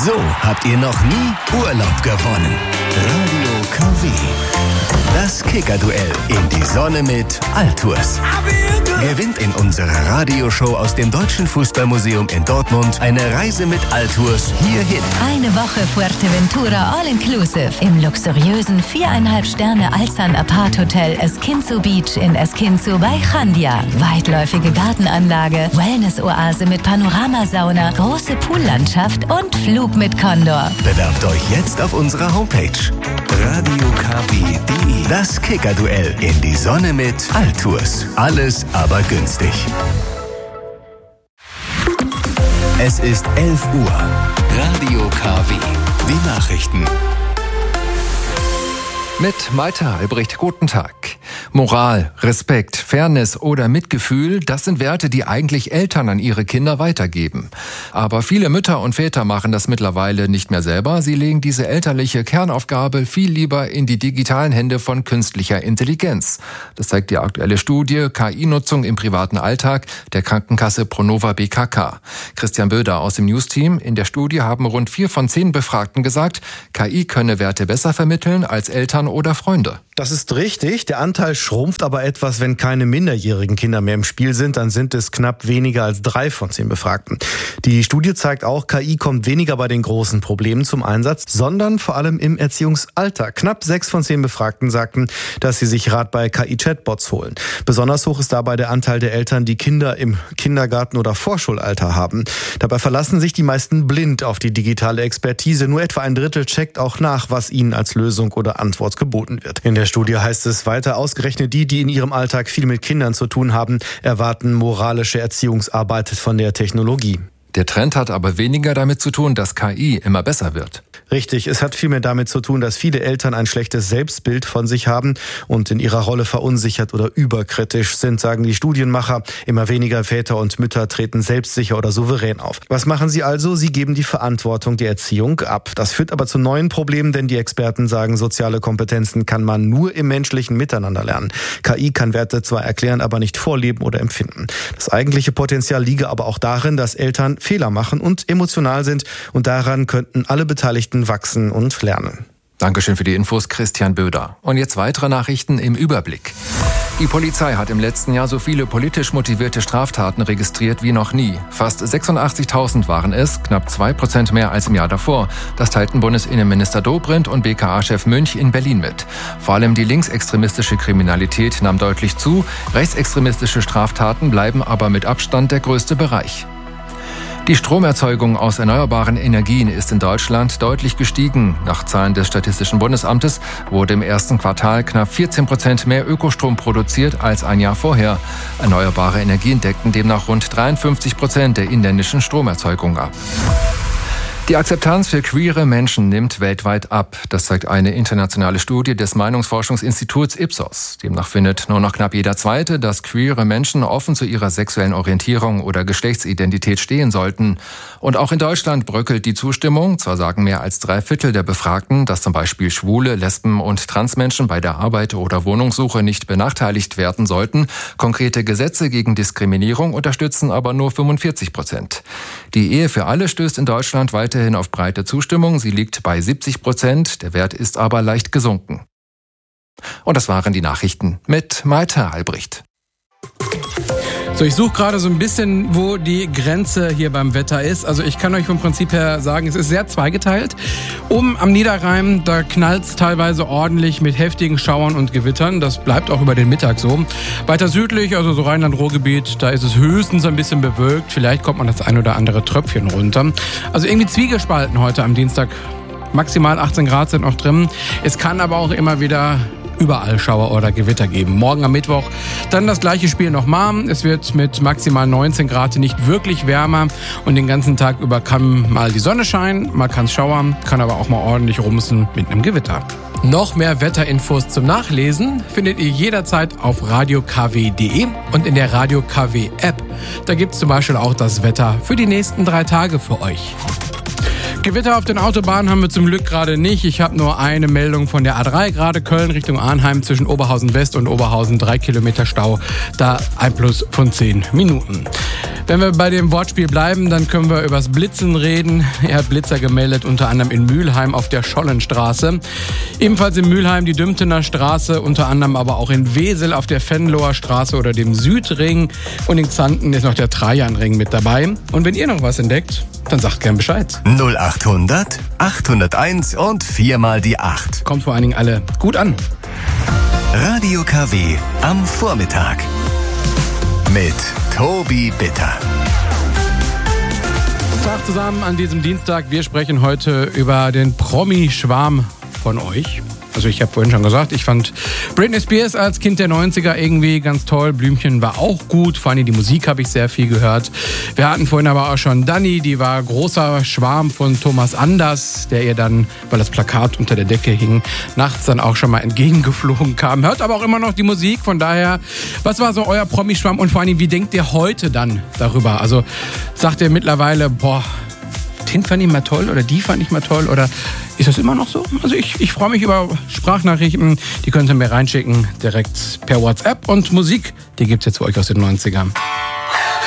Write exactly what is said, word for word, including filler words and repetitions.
So habt ihr noch nie Urlaub gewonnen. Radio K W. Das Kicker-Duell in die Sonne mit Altours. Gewinnt in unserer Radioshow aus dem Deutschen Fußballmuseum in Dortmund eine Reise mit Altours hierhin. Eine Woche Fuerteventura All-Inclusive im luxuriösen viereinhalb Sterne Alzan Apart Hotel Esquinzo Beach in Esquinzo bei Chandia. Weitläufige Gartenanlage, Wellness-Oase mit Panoramasauna, große Poollandschaft und Flug mit Condor. Bewerbt euch jetzt auf unserer Homepage radio k w punkt d e. Das Kicker-Duell in die Sonne mit Altours. Alles aber günstig. Es ist elf Uhr. Radio K W. Die Nachrichten. Mit Malte Albrecht, guten Tag. Moral, Respekt, Fairness oder Mitgefühl, das sind Werte, die eigentlich Eltern an ihre Kinder weitergeben. Aber viele Mütter und Väter machen das mittlerweile nicht mehr selber. Sie legen diese elterliche Kernaufgabe viel lieber in die digitalen Hände von künstlicher Intelligenz. Das zeigt die aktuelle Studie K I-Nutzung im privaten Alltag der Krankenkasse Pronova B K K. Christian Böder aus dem News-Team. In der Studie haben rund vier von zehn Befragten gesagt, K I könne Werte besser vermitteln als Eltern oder Freunde. Das ist richtig. Der Anteil schrumpft aber etwas, wenn keine minderjährigen Kinder mehr im Spiel sind. Dann sind es knapp weniger als drei von zehn Befragten. Die Studie zeigt auch, K I kommt weniger bei den großen Problemen zum Einsatz, sondern vor allem im Erziehungsalltag. Knapp sechs von zehn Befragten sagten, dass sie sich Rat bei K I-Chatbots holen. Besonders hoch ist dabei der Anteil der Eltern, die Kinder im Kindergarten- oder Vorschulalter haben. Dabei verlassen sich die meisten blind auf die digitale Expertise. Nur etwa ein Drittel checkt auch nach, was ihnen als Lösung oder Antwort geboten wird. In der Studie heißt es weiter, ausgerechnet die, die in ihrem Alltag viel mit Kindern zu tun haben, erwarten moralische Erziehungsarbeit von der Technologie. Der Trend hat aber weniger damit zu tun, dass K I immer besser wird. Richtig, es hat vielmehr damit zu tun, dass viele Eltern ein schlechtes Selbstbild von sich haben und in ihrer Rolle verunsichert oder überkritisch sind, sagen die Studienmacher. Immer weniger Väter und Mütter treten selbstsicher oder souverän auf. Was machen sie also? Sie geben die Verantwortung der Erziehung ab. Das führt aber zu neuen Problemen, denn die Experten sagen, soziale Kompetenzen kann man nur im menschlichen Miteinander lernen. K I kann Werte zwar erklären, aber nicht vorleben oder empfinden. Das eigentliche Potenzial liege aber auch darin, dass Eltern Fehler machen und emotional sind, und daran könnten alle Beteiligten wachsen und lernen. Dankeschön für die Infos, Christian Böder. Und jetzt weitere Nachrichten im Überblick. Die Polizei hat im letzten Jahr so viele politisch motivierte Straftaten registriert wie noch nie. Fast sechsundachtzigtausend waren es, knapp zwei Prozent mehr als im Jahr davor. Das teilten Bundesinnenminister Dobrindt und B K A-Chef Münch in Berlin mit. Vor allem die linksextremistische Kriminalität nahm deutlich zu. Rechtsextremistische Straftaten bleiben aber mit Abstand der größte Bereich. Die Stromerzeugung aus erneuerbaren Energien ist in Deutschland deutlich gestiegen. Nach Zahlen des Statistischen Bundesamtes wurde im ersten Quartal knapp vierzehn Prozent mehr Ökostrom produziert als ein Jahr vorher. Erneuerbare Energien deckten demnach rund dreiundfünfzig Prozent der inländischen Stromerzeugung ab. Die Akzeptanz für queere Menschen nimmt weltweit ab. Das zeigt eine internationale Studie des Meinungsforschungsinstituts Ipsos. Demnach findet nur noch knapp jeder Zweite, dass queere Menschen offen zu ihrer sexuellen Orientierung oder Geschlechtsidentität stehen sollten. Und auch in Deutschland bröckelt die Zustimmung. Zwar sagen mehr als drei Viertel der Befragten, dass zum Beispiel Schwule, Lesben und Transmenschen bei der Arbeit oder Wohnungssuche nicht benachteiligt werden sollten. Konkrete Gesetze gegen Diskriminierung unterstützen aber nur fünfundvierzig Prozent. Die Ehe für alle stößt in Deutschland weiter weiterhin auf breite Zustimmung. Sie liegt bei siebzig Prozent. Der Wert ist aber leicht gesunken. Und das waren die Nachrichten mit Malte Albrecht. So, ich suche gerade so ein bisschen, wo die Grenze hier beim Wetter ist. Also ich kann euch vom Prinzip her sagen, es ist sehr zweigeteilt. Oben am Niederrhein, da knallt es teilweise ordentlich mit heftigen Schauern und Gewittern. Das bleibt auch über den Mittag so. Weiter südlich, also so Rheinland-Ruhr-Gebiet, da ist es höchstens ein bisschen bewölkt. Vielleicht kommt man das ein oder andere Tröpfchen runter. Also irgendwie zwiegespalten heute am Dienstag. Maximal achtzehn Grad sind noch drin. Es kann aber auch immer wieder überall Schauer oder Gewitter geben. Morgen am Mittwoch dann das gleiche Spiel nochmal. Es wird mit maximal neunzehn Grad nicht wirklich wärmer und den ganzen Tag über kann mal die Sonne scheinen, mal kann es schauern, kann aber auch mal ordentlich rumsen mit einem Gewitter. Noch mehr Wetterinfos zum Nachlesen findet ihr jederzeit auf radio k w punkt d e und in der Radio K W App. Da gibt es zum Beispiel auch das Wetter für die nächsten drei Tage für euch. Gewitter auf den Autobahnen haben wir zum Glück gerade nicht. Ich habe nur eine Meldung von der A drei, gerade Köln Richtung Arnheim zwischen Oberhausen West und Oberhausen, drei Kilometer Stau, da ein Plus von zehn Minuten. Wenn wir bei dem Wortspiel bleiben, dann können wir übers Blitzen reden. Er hat Blitzer gemeldet, unter anderem in Mülheim auf der Schollenstraße. Ebenfalls in Mülheim die Dümtener Straße, unter anderem aber auch in Wesel auf der Venloer Straße oder dem Südring. Und in Xanten ist noch der Trajanring mit dabei. Und wenn ihr noch was entdeckt, dann sagt gern Bescheid. null achthundert, achthunderteins und viermal die acht. Kommt vor allen Dingen alle gut an. Radio K W am Vormittag mit Tobi Bitter. Tag zusammen an diesem Dienstag. Wir sprechen heute über den Promi-Schwarm von euch. Also ich habe vorhin schon gesagt, ich fand Britney Spears als Kind der neunziger irgendwie ganz toll. Blümchen war auch gut, vor allem die Musik habe ich sehr viel gehört. Wir hatten vorhin aber auch schon Dani, die war großer Schwarm von Thomas Anders, der ihr dann, weil das Plakat unter der Decke hing, nachts dann auch schon mal entgegengeflogen kam. Hört aber auch immer noch die Musik, von daher, was war so euer Promi-Schwarm und vor allem, wie denkt ihr heute dann darüber? Also sagt ihr mittlerweile, boah, den fand ich mal toll oder die fand ich mal toll oder ist das immer noch so? Also ich, ich freue mich über Sprachnachrichten, die könnt ihr mir reinschicken direkt per WhatsApp und Musik, die gibt's jetzt für euch aus den neunzigern.